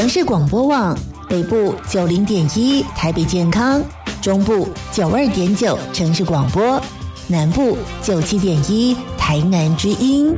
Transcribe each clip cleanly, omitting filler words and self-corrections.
城市广播网北部90.1台北健康，中部92.9城市广播，南部97.1台南之音。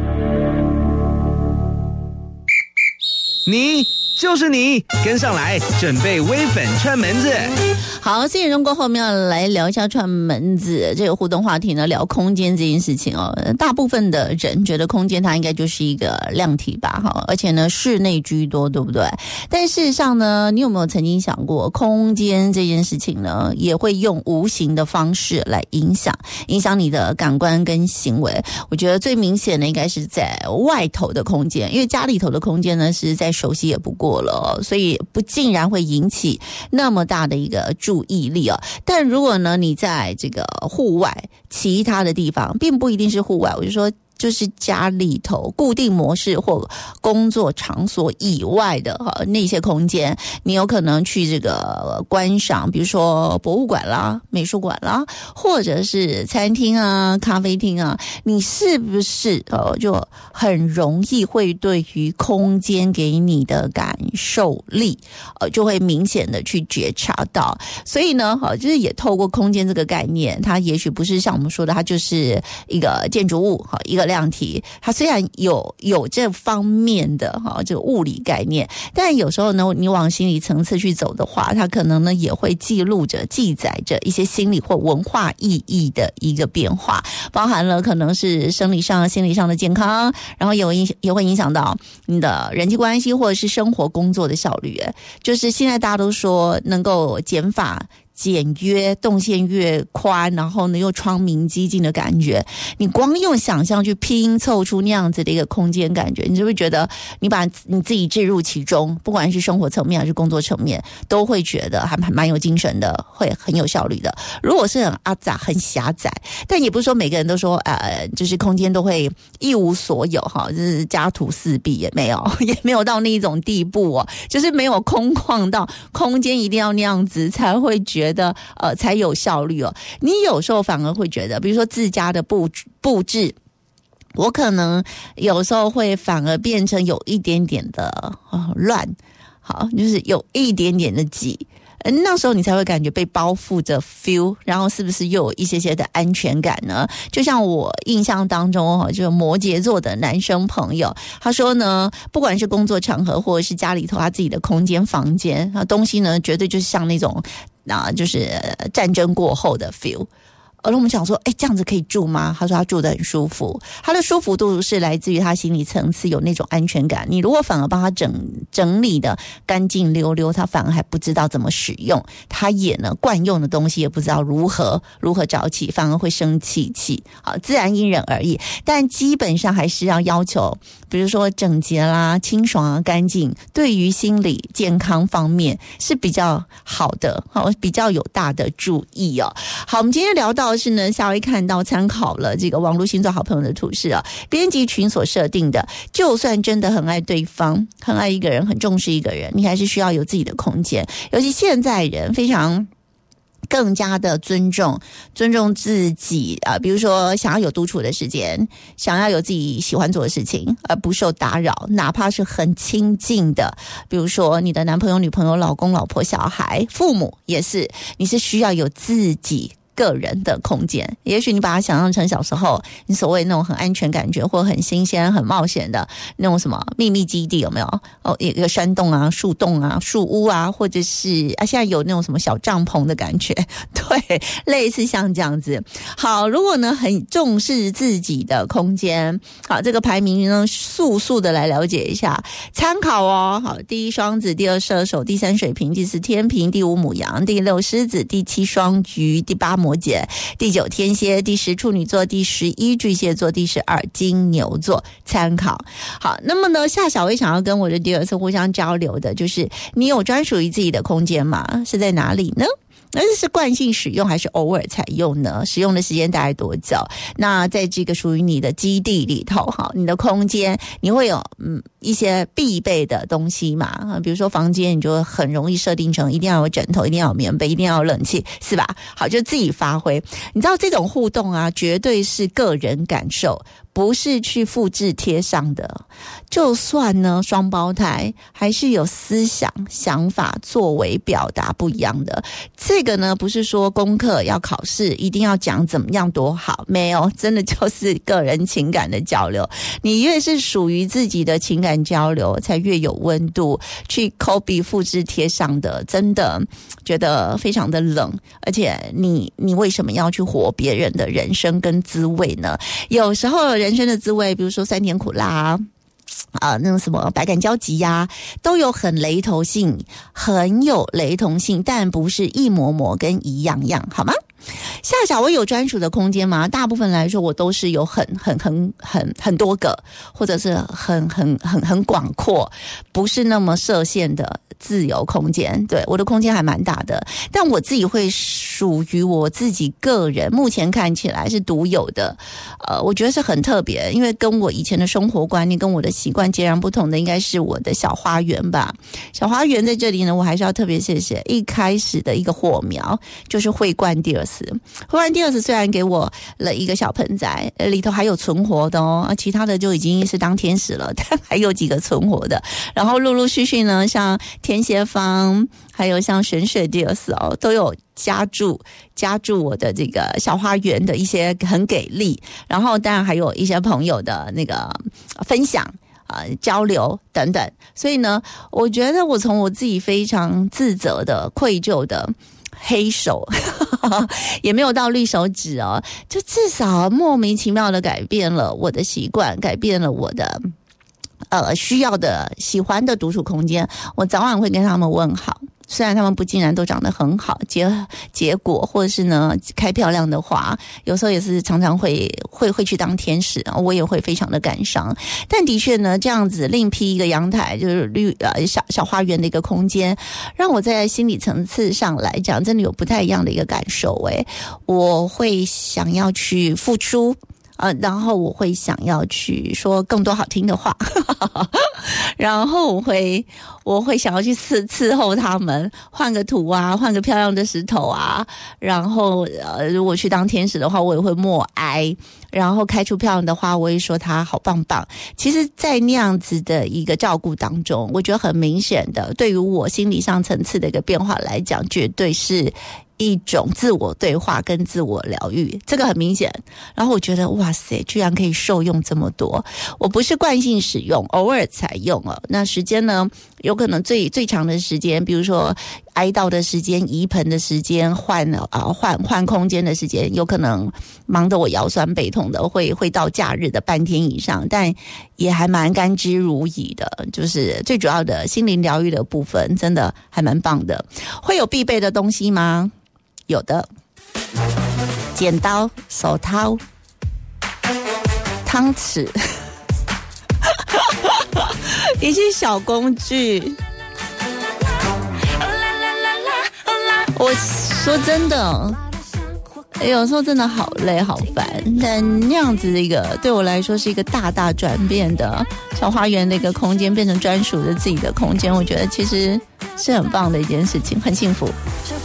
你就是你，跟上来，准备微粉串门子。 好，4点钟过后我们要来聊一下串门子这个互动话题呢，聊空间这件事情哦。大部分的人觉得空间它应该就是一个量体吧，哈，而且呢室内居多，对不对？但事实上呢，你有没有曾经想过，空间这件事情呢，也会用无形的方式来影响你的感官跟行为？我觉得最明显的应该是在外头的空间，因为家里头的空间呢，是再熟悉也不过了，所以不尽然会引起那么大的一个注意力哦。但如果呢，你在这个户外其他的地方，并不一定是户外，我就说就是家里头固定模式或工作场所以外的那些空间，你有可能去这个观赏，比如说博物馆啦、美术馆啦，或者是餐厅啊、咖啡厅啊，你是不是就很容易会对于空间给你的感受力就会明显的去觉察到。所以呢就是也透过空间这个概念，它也许不是像我们说的它就是一个建筑物一个量体，它虽然有这方面的这个物理概念，但有时候呢你往心理层次去走的话，它可能呢也会记载着一些心理或文化意义的一个变化，包含了可能是生理上心理上的健康，然后也会影响到你的人际关系或者是生活工作的效率。就是现在大家都说能够减法简约，动线越宽，然后呢又窗明几净的感觉，你光用想象去拼凑出那样子的一个空间感觉，你就会觉得你把你自己置入其中，不管是生活层面还是工作层面，都会觉得还蛮有精神的，会很有效率的。如果是很阿杂很狭窄，但也不是说每个人都说就是空间都会一无所有就是家徒四壁，也没有到那一种地步就是没有空旷到空间一定要那样子才会觉得才有效率你有时候反而会觉得，比如说自家的布置，我可能有时候会反而变成有一点点的乱，好，就是有一点点的挤。那时候你才会感觉被包覆着 feel， 然后是不是又有一些些的安全感呢？就像我印象当中就是摩羯座的男生朋友，他说呢，不管是工作场合或者是家里头他自己的空间房间，东西呢绝对就是像那种就是战争过后的 feel。而我们想说这样子可以住吗？他说他住得很舒服，他的舒服度是来自于他心理层次有那种安全感。你如果反而帮他整理的干净溜溜，他反而还不知道怎么使用，他也呢惯用的东西也不知道如何找起，反而会生气。好，自然因人而异，但基本上还是要求比如说整洁啦、清爽干净，对于心理健康方面是比较好的，比较有大的注意好，我们今天聊到的是呢，夏薇看到参考了这个网络星座好朋友的图示编辑群所设定的，就算真的很爱对方，很爱一个人，很重视一个人，你还是需要有自己的空间。尤其现在人非常更加的尊重自己比如说想要有独处的时间，想要有自己喜欢做的事情，而不受打扰，哪怕是很亲近的，比如说你的男朋友、女朋友、老公、老婆、小孩、父母也是，你是需要有自己个人的空间。也许你把它想象成小时候你所谓那种很安全感觉或很新鲜很冒险的那种什么秘密基地，有没有一个山洞啊、树洞啊、树屋啊，或者是现在有那种什么小帐篷的感觉，对，类似像这样子。好，如果呢很重视自己的空间，好，这个排名呢速的来了解一下，参考好，第1双子，第2射手，第3水瓶，第4天秤，第5牡羊，第6狮子，第7双鱼，第8摩羯，第9天蝎，第10处女座，第11巨蟹座，第12金牛座，参考。好，那么呢夏小薇想要跟我的第二次互相交流的就是你有专属于自己的空间吗？是在哪里呢？那是惯性使用还是偶尔采用呢？使用的时间大概多久？那在这个属于你的基地里头你的空间你会有一些必备的东西嘛？比如说房间你就很容易设定成一定要有枕头，一定要有棉被，一定要有冷气，是吧？好，就自己发挥。你知道这种互动绝对是个人感受， 不是去复制贴上的。就算呢双胞胎还是有思想想法作为表达不一样的，这个呢不是说功课要考试一定要讲怎么样多好，没有，真的就是个人情感的交流。你越是属于自己的情感交流才越有温度，去 copy 复制贴上的真的觉得非常的冷。而且你为什么要去活别人的人生跟滋味呢？有时候人生的滋味比如说酸甜苦辣那种什么百感交集呀，都有很雷同性，很有雷同性，但不是一模模跟一样样，好吗？夏小我有专属的空间吗？大部分来说我都是有很多个，或者是很广阔，不是那么设限的自由空间。对，我的空间还蛮大的，但我自己会属于我自己个人目前看起来是独有的，我觉得是很特别，因为跟我以前的生活观念跟我的习惯截然不同的应该是我的小花园吧。小花园在这里呢，我还是要特别谢谢一开始的一个火苗，就是慧冠第二次。慧冠第二次虽然给我了一个小盆栽，里头还有存活的哦，其他的就已经是当天使了，但还有几个存活的。然后陆陆续续呢，像天蝎方还有像玄水第二次哦，都有加注我的这个小花园的一些很给力，然后当然还有一些朋友的那个分享交流等等。所以呢，我觉得我从我自己非常自责的愧疚的黑手也没有到绿手指哦，就至少莫名其妙的改变了我的习惯，改变了我的需要的喜欢的独处空间。我早晚会跟他们问好，虽然他们不尽然都长得很好，结果或者是呢开漂亮的花，有时候也是常常会去当天使，我也会非常的感伤。但的确呢，这样子另辟一个阳台，就是小花园的一个空间，让我在心理层次上来讲，真的有不太一样的一个感受。我会想要去付出。然后我会想要去说更多好听的话然后我会想要去伺候他们，换个土啊，换个漂亮的石头啊，然后如果去当天使的话，我也会默哀，然后开出漂亮的花，我也说他好棒棒。其实在那样子的一个照顾当中，我觉得很明显的，对于我心理上层次的一个变化来讲，绝对是一种自我对话跟自我疗愈，这个很明显。然后我觉得哇塞，居然可以受用这么多。我不是惯性使用，偶尔才用哦。那时间呢，有可能最长的时间，比如说哀悼的时间、移盆的时间、换空间的时间，有可能忙得我腰酸背痛的，会到假日的半天以上，但也还蛮甘之如饴的。就是最主要的心灵疗愈的部分，真的还蛮棒的。会有必备的东西吗？有的，剪刀、手套、汤匙一些小工具。我说真的，有时候真的好累好烦，但那样子的一个对我来说是一个大大转变的小花园的一个空间，变成专属的自己的空间，我觉得其实是很棒的一件事情，很幸福。